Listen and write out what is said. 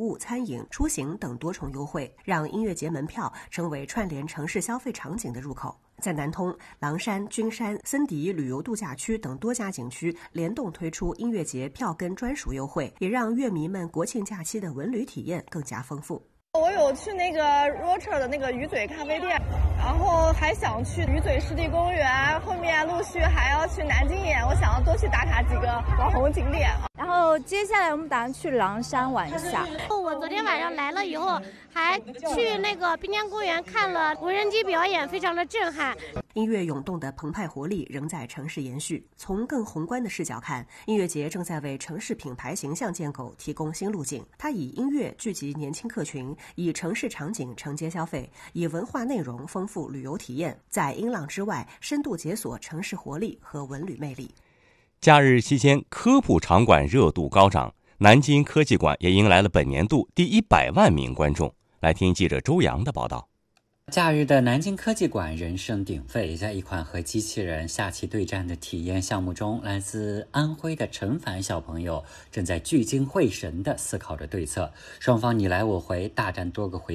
务、餐饮、出行等多重优惠，让音乐节门票成为串联城市消费场景的入口。在南通、狼山、君山、森迪旅游度假区等多家景区联动推出音乐节票根专属优惠，也让乐迷们国庆假期的文旅体验更加丰富。 我有去那个 Rocher 的那个鱼嘴咖啡店，然后还想去鱼嘴湿地公园，后面陆续还要去南京眼，我想要多去打卡几个网红景点。 然后接下来我们打算去狼山玩一下。 我昨天晚上来了以后，还去那个滨江公园看了无人机表演，非常的震撼。 音乐涌动的澎湃活力仍在城市延续。从更宏观的视角看，音乐节正在为城市品牌形象建构提供新路径。它以音乐聚集年轻客群，以城市场景承接消费，以文化内容丰富旅游体验，在音浪之外深度解锁城市活力和文旅魅力。 假日期间，科普场馆热度高涨，南京科技馆也迎来了本年度第100万名观众。来听记者周洋的报道。 假日的南京科技馆人声鼎沸，在一款和机器人下棋对战的体验项目中，来自安徽的陈凡小朋友正在聚精会神地思考着对策，双方你来我回，大战多个回